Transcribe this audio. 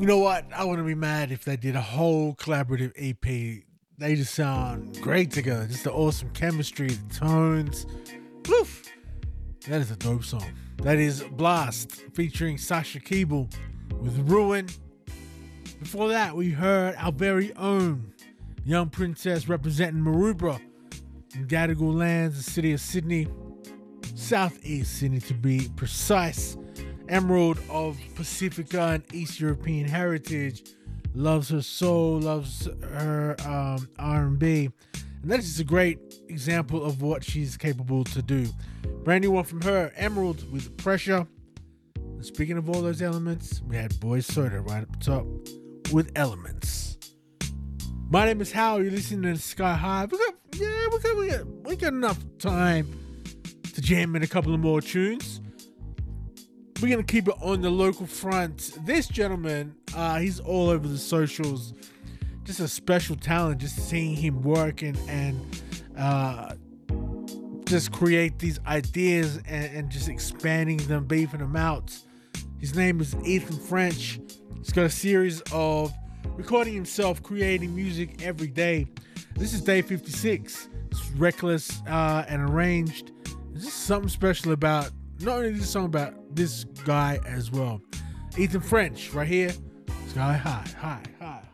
You know what? I wouldn't be mad if they did a whole collaborative EP. They just sound great together. Just the awesome chemistry, the tones. Woof! That is a dope song. That is Blast featuring Sasha Keeble with Ruin. Before that, we heard our very own Young Princess representing Maroubra in Gadigal Lands, the city of Sydney, Southeast Sydney to be precise. Emerald of Pacifica and East European heritage, loves her soul, loves her R&B, and that is a great example of what she's capable to do. Brand new one from her, Emerald with Pressure. And speaking of all those elements, we had Boy Soda right up top with Elements. My name is Hal. You're listening to Sky High. We got enough time to jam in a couple of more tunes. We're going to keep it on the local front. This gentleman, he's all over the socials. Just a special talent, just seeing him work and just create these ideas and just expanding them, beefing them out. His name is Ethan French. He's got a series of recording himself, creating music every day. This is day 56. It's reckless and arranged. There's just something special about not only this song, about this guy as well. Ethan French, right here. Sky High, high, high.